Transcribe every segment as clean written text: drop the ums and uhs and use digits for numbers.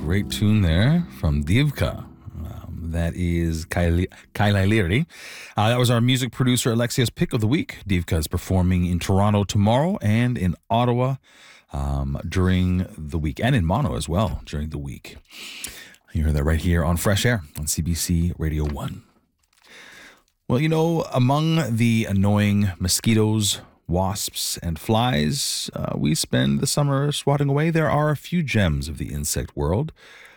great tune there from Divka. That is Kaila Liri. That was our music producer, Alexia's pick of the week. Divka is performing in Toronto tomorrow and in Ottawa during the week, and in Mono as well during the week. You heard that right here on Fresh Air on CBC Radio 1. Well, you know, among the annoying mosquitoes, wasps, and flies we spend the summer swatting away, there are a few gems of the insect world.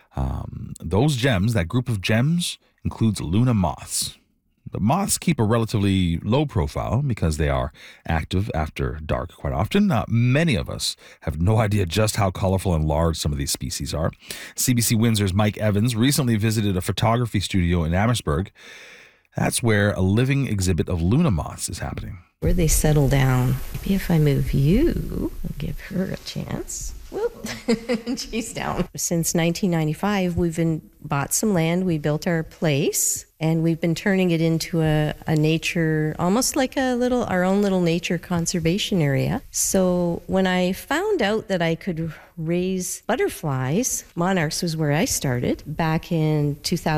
Those gems, that group of gems, includes Luna moths. The moths keep a relatively low profile because they are active after dark quite often. Many of us have no idea just how colorful and large some of these species are. CBC Windsor's Mike Evans recently visited a photography studio in Amherstburg. That's where a living exhibit of Luna moths is happening. Where they settle down. Maybe if I move you, I'll give her a chance. Whoop. She's down. Since 1995, we've bought some land. We built our place, and we've been turning it into a nature, almost like our own little nature conservation area. So when I found out that I could raise butterflies, monarchs was where I started back in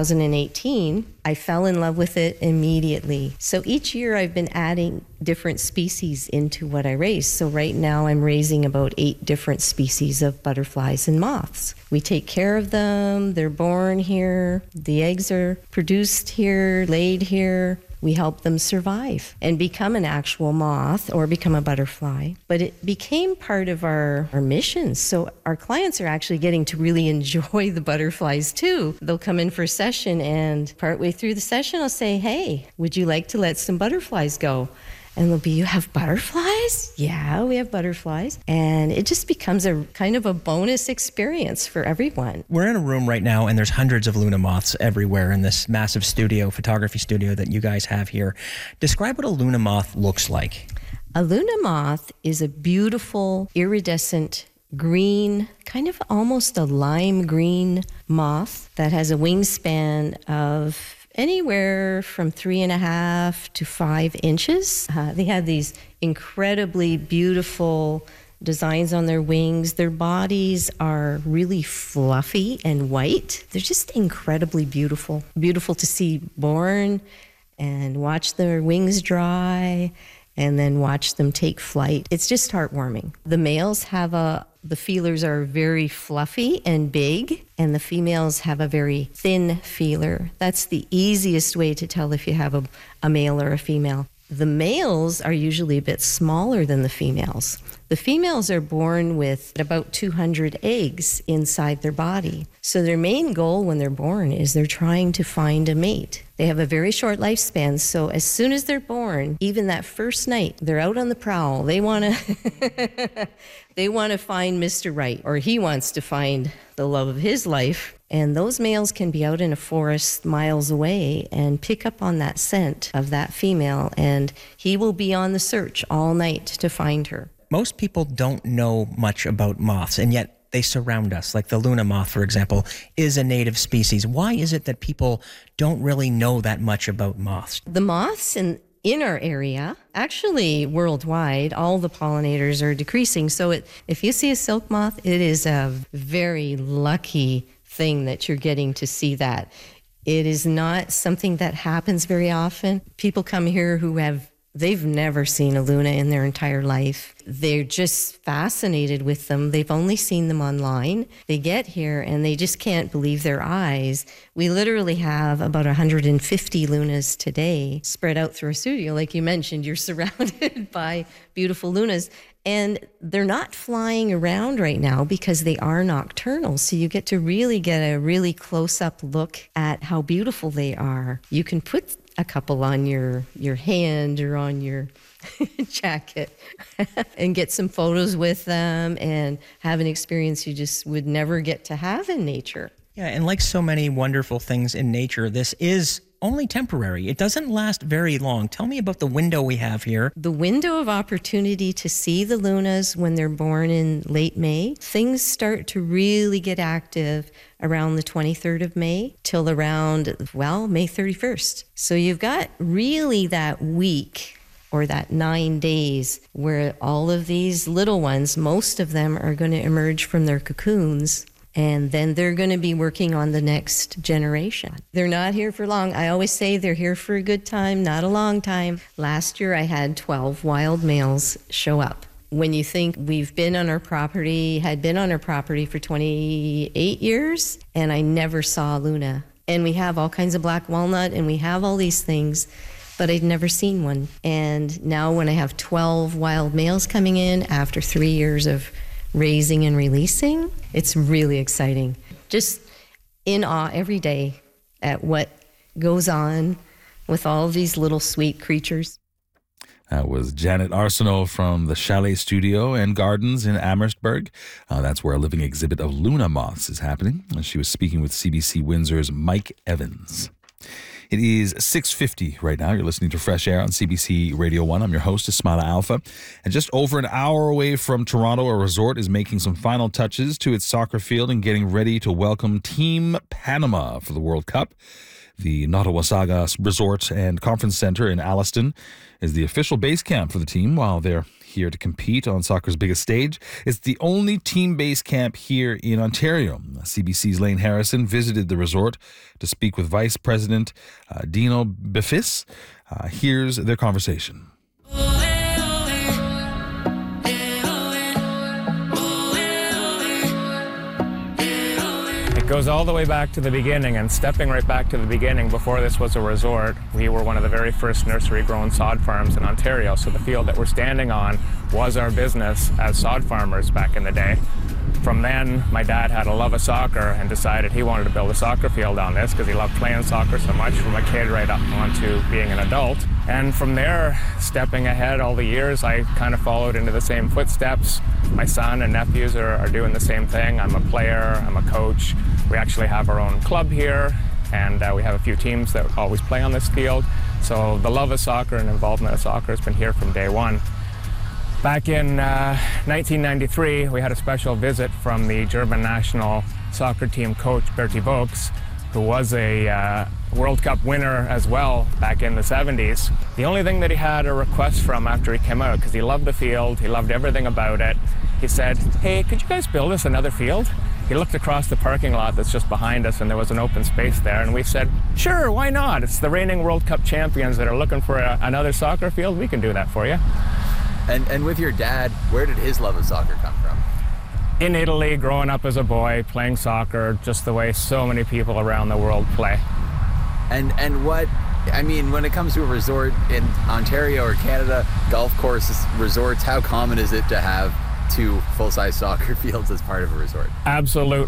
2018. I fell in love with it immediately. So each year I've been adding different species into what I raise. So right now I'm raising about 8 different species of butterflies and moths. We take care of them. They're born here. The eggs are produced here, laid here. We help them survive and become an actual moth or become a butterfly. But it became part of our mission. So our clients are actually getting to really enjoy the butterflies too. They'll come in for a session, and partway through the session, I'll say, hey, would you like to let some butterflies go? And they'll be, you have butterflies? Yeah, we have butterflies. And it just becomes a kind of a bonus experience for everyone. We're in a room right now, and there's hundreds of Luna moths everywhere in this massive studio, photography studio that you guys have here. Describe what a Luna moth looks like. A Luna moth is a beautiful, iridescent green, kind of almost a lime green moth that has a wingspan of anywhere from 3.5 to 5 inches. They have these incredibly beautiful designs on their wings. Their bodies are really fluffy and white. They're just incredibly beautiful. Beautiful to see born and watch their wings dry and then watch them take flight. It's just heartwarming. The males have the feelers are very fluffy and big, and the females have a very thin feeler. That's the easiest way to tell if you have a male or a female. The males are usually a bit smaller than the females. The females are born with about 200 eggs inside their body. So their main goal when they're born is they're trying to find a mate. They have a very short lifespan, so as soon as they're born, even that first night, they're out on the prowl. They want to they want to find Mr. Right, or he wants to find the love of his life. And those males can be out in a forest miles away and pick up on that scent of that female, and he will be on the search all night to find her. Most people don't know much about moths, and yet they surround us. Like the Luna moth, for example, is a native species. Why is it that people don't really know that much about moths? The moths in our area, actually worldwide, all the pollinators are decreasing. So if you see a silk moth, it is a very lucky thing that you're getting to see that. It is not something that happens very often. People come here they've never seen a Luna in their entire life. They're just fascinated with them. They've only seen them online. They get here and they just can't believe their eyes. We literally have about 150 Lunas today spread out through a studio. Like you mentioned, you're surrounded by beautiful Lunas. And they're not flying around right now because they are nocturnal. So you get to really get a really close-up look at how beautiful they are. You can put a couple on your hand or on your jacket and get some photos with them and have an experience you just would never get to have in nature. Yeah, and like so many wonderful things in nature, this is only temporary. It doesn't last very long. Tell me about the window we have here. The window of opportunity to see the Lunas when they're born in late May. Things start to really get active around the 23rd of May till around, May 31st. So you've got really that week or that 9 days where all of these little ones, most of them are going to emerge from their cocoons And then they're going to be working on the next generation. They're not here for long. I always say they're here for a good time, not a long time. Last year I had 12 wild males show up. When you think we've been on our property, had been on our property for 28 years, and I never saw Luna. And we have all kinds of black walnut, and we have all these things, but I'd never seen one. And now when I have 12 wild males coming in after 3 years of raising and releasing, it's really exciting. Just in awe every day at what goes on with all of these little sweet creatures. That was Janet Arsenault from the Chalet Studio and Gardens in Amherstburg. That's where a living exhibit of Luna moths is happening. She was speaking with CBC Windsor's Mike Evans. It is 6:50 right now. You're listening to Fresh Air on CBC Radio 1. I'm your host, Ismaila Alfa. And just over an hour away from Toronto, a resort is making some final touches to its soccer field and getting ready to welcome Team Panama for the World Cup. The Nottawasaga Resort and Conference Center in Alliston is the official base camp for the team while they're here to compete on soccer's biggest stage. It's the only team base camp here in Ontario. CBC's Lane Harrison visited the resort to speak with Vice President Dino Befis. Here's their conversation. It goes all the way back to the beginning, and stepping right back to the beginning, before this was a resort, we were one of the very first nursery-grown sod farms in Ontario. So the field that we're standing on was our business as sod farmers back in the day. From then, my dad had a love of soccer and decided he wanted to build a soccer field on this because he loved playing soccer so much from a kid right up onto being an adult. And from there, stepping ahead all the years, I kind of followed into the same footsteps. My son and nephews are doing the same thing. I'm a player, I'm a coach. We actually have our own club here, and we have a few teams that always play on this field. So the love of soccer and involvement of soccer has been here from day one. Back in 1993, we had a special visit from the German national soccer team coach, Berti Vogts, who was a World Cup winner as well back in the 70s. The only thing that he had a request from after he came out, because he loved the field, he loved everything about it, he said, "Hey, could you guys build us another field?" He looked across the parking lot that's just behind us, and there was an open space there, and we said, "Sure, why not? It's the reigning World Cup champions that are looking for another soccer field. We can do that for you." And with your dad, where did his love of soccer come from? In Italy, growing up as a boy, playing soccer, just the way so many people around the world play. And what, I mean, when it comes to a resort in Ontario or Canada, golf courses, resorts, how common is it to have two full-size soccer fields as part of a resort? Absolutely.